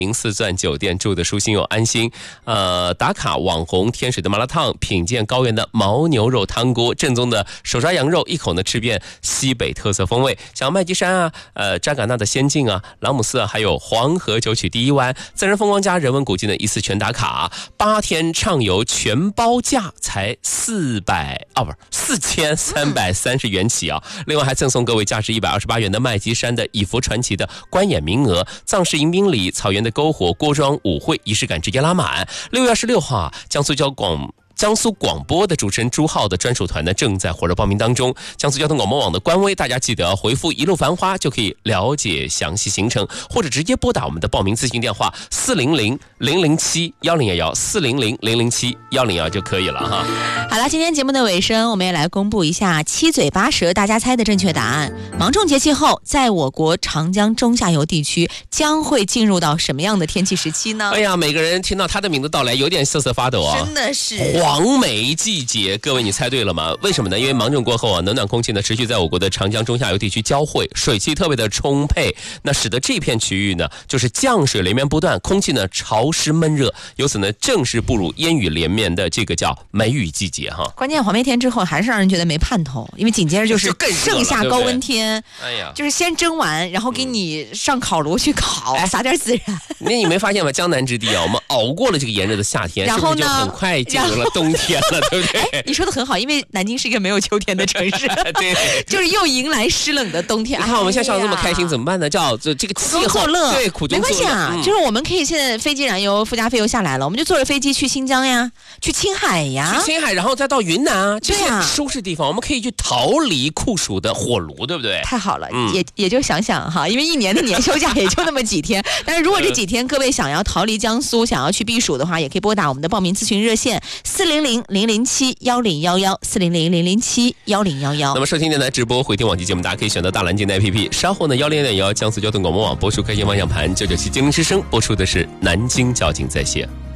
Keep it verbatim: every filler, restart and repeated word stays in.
零四钻酒店住的舒心又安心，呃，打卡网红天水的麻辣烫，品鉴高原的牦牛肉汤锅，正宗的手抓羊肉，一口呢吃遍西北特色风味。像麦积山啊，呃，扎尕那的仙境啊，朗姆寺啊，还有黄河九曲第一湾，自然风光加人文古迹呢，一次全打卡，八天畅游全包价才四百啊，不是四千三百三十元起啊！另外还赠送各位价值一百二十八元的麦积山的以佛传奇的观演名额，藏式迎宾礼，草原的篝火锅庄舞会仪式感直接拉满。六月二十六号啊，江苏交广江苏广播的主持人朱浩的专属团呢正在火热报名当中。江苏交通广播网的官微，大家记得回复一路繁花就可以了解详细行程，或者直接拨打我们的报名咨询电话四零零零零七幺零幺幺四零零零零七幺零幺就可以了哈。 好了，今天节目的尾声，我们也来公布一下七嘴八舌大家猜的正确答案。芒种节气后，在我国长江中下游地区将会进入到什么样的天气时期呢？ 哎呀，每个人听到他的名字到来，有点瑟瑟发抖啊！ 真的是黄梅季节，各位你猜对了吗？为什么呢？因为芒种过后啊，冷暖空气呢持续在我国的长江中下游地区交汇，水汽特别的充沛，那使得这片区域呢就是降水连绵不断，空气呢潮湿闷热，由此呢正式步入烟雨连绵的这个叫梅雨季节哈。 关键黄梅天之后还是让人觉得没盼头，因为紧接着就是盛夏高温天， 哎呀， 就是先蒸完，然后给你上烤炉去烤，嗯、撒点孜然。 那你没发现吗？江南之地啊，我们熬过了这个炎热的夏天， 然后呢， 是不是就很快进入了冬天了，对不对？ 哎，你说的很好，因为南京是一个没有秋天的城市， 对， 就是又迎来湿冷的冬天。 你看我们现在笑得这么开心，怎么办呢？叫这这个气候乐， 对，苦中作乐。 没关系啊、 嗯， 就是我们可以现在飞机燃油附加费又下来了，我们就坐着飞机去新疆呀，去青海呀， 去青海，然后再到云南啊，这些啊舒适地方，我们可以去逃离酷暑的火炉，对不对？ 太好了， 嗯、 也也就想想哈，因为一年的年休假也就那么几天，但是如果这几天各位想要逃离江苏，想要去避暑的话，也可以拨打我们的报名咨询热线四零零零零七幺零幺幺四零零零零七幺零幺幺。 那么收听电台直播回听往期节目，大家可以选择大蓝鲸的 A P P。稍后呢，幺零点幺江苏交通广播网播出开心方向盘九九七精灵之声，播出的是南京交警在线。